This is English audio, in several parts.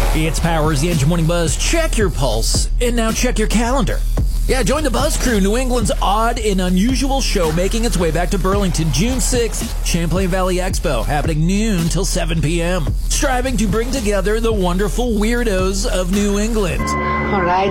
It's Powers, the Engine Morning Buzz. Check your pulse, and now check your calendar. Yeah, join the Buzz Crew, New England's odd and unusual show making its way back to Burlington June 6th, Champlain Valley Expo, happening noon till 7 p.m. Striving to bring together the wonderful weirdos of New England. All right.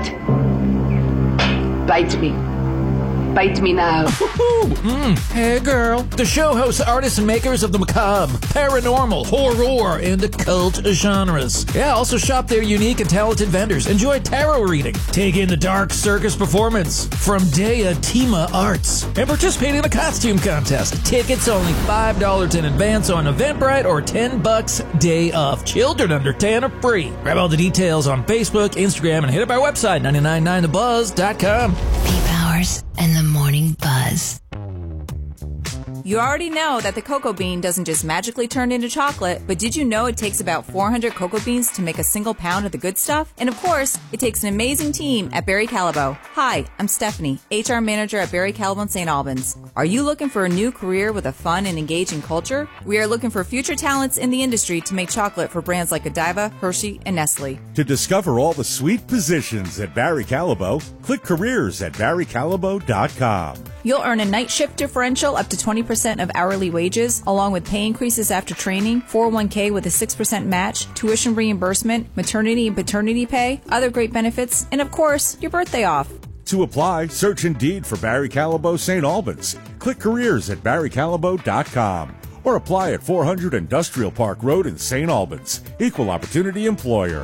Bite me. Bite me now. Hey, girl. The show hosts artists and makers of the macabre, paranormal, horror, and occult genres. Yeah, also shop their unique and talented vendors. Enjoy tarot reading. Take in the dark circus performance from Dea Tima Arts. And participate in a costume contest. Tickets only $5 in advance on Eventbrite or $10 day off. Children under 10 are free. Grab all the details on Facebook, Instagram, and hit up our website, 999thebuzz.com. P-Powers and the Morning Buzz. You already know that the cocoa bean doesn't just magically turn into chocolate, but did you know it takes about 400 cocoa beans to make a single pound of the good stuff? And of course, it takes an amazing team at Barry Callebaut. Hi, I'm Stephanie, HR Manager at Barry Callebaut St. Albans. Are you looking for a new career with a fun and engaging culture? We are looking for future talents in the industry to make chocolate for brands like Godiva, Hershey, and Nestle. To discover all the sweet positions at Barry Callebaut, click careers at barrycallebaut.com. You'll earn a night shift differential up to 20% of hourly wages, along with pay increases after training, 401k with a 6% match, tuition reimbursement, maternity and paternity pay, other great benefits, and of course, your birthday off. To apply, search Indeed for Barry Callebaut St. Albans. Click careers at barrycallebaut.com or apply at 400 Industrial Park Road in St. Albans. Equal opportunity employer.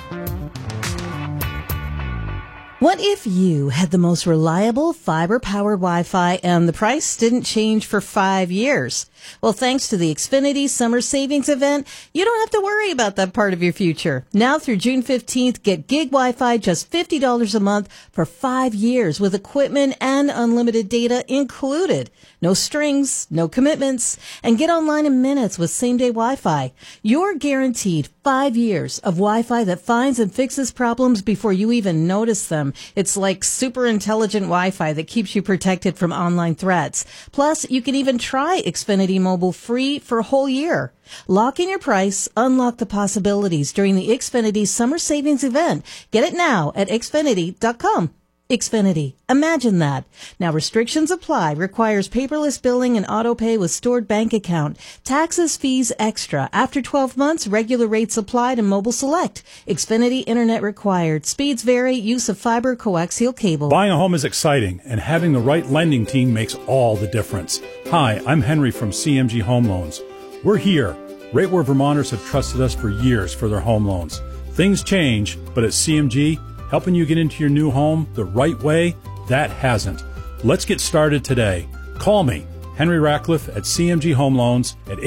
What if you had the most reliable fiber-powered Wi-Fi and the price didn't change for 5 years? Well, thanks to the Xfinity Summer Savings Event, you don't have to worry about that part of your future. Now through June 15th, get gig Wi-Fi just $50 a month for 5 years with equipment and unlimited data included. No strings, no commitments, and get online in minutes with same-day Wi-Fi. You're guaranteed 5 years of Wi-Fi that finds and fixes problems before you even notice them. It's like super intelligent Wi-Fi that keeps you protected from online threats. Plus, you can even try Xfinity Mobile free for a whole year. Lock in your price, unlock the possibilities during the Xfinity Summer Savings Event. Get it now at Xfinity.com. Xfinity. Imagine that. Now restrictions apply. Requires paperless billing and auto pay with stored bank account. Taxes, fees extra. After 12 months, regular rates applied and mobile select. Xfinity internet required. Speeds vary. Use of fiber coaxial cable. Buying a home is exciting, and having the right lending team makes all the difference. Hi, I'm Henry from CMG Home Loans. We're here, right where Vermonters have trusted us for years for their home loans. Things change, but at CMG, helping you get into your new home the right way, that hasn't. Let's get started today. Call me, Henry Ratcliffe at CMG Home Loans at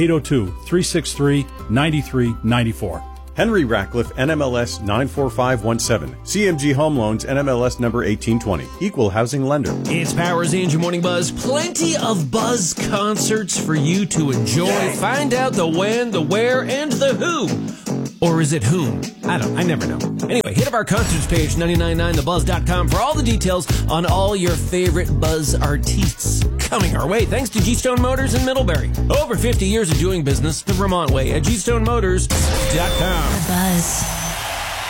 802-363-9394. Henry Ratcliffe, NMLS 94517. CMG Home Loans, NMLS number 1820. Equal housing lender. It's Powers, the Engine Morning Buzz. Plenty of Buzz concerts for you to enjoy. Find out the when, the where, and the who. Or is it whom? I never know. Anyway, hit up our concerts page, 999thebuzz.com, for all the details on all your favorite Buzz artists coming our way. Thanks to G-Stone Motors in Middlebury. Over 50 years of doing business the Vermont way at gstonemotors.com. The Buzz.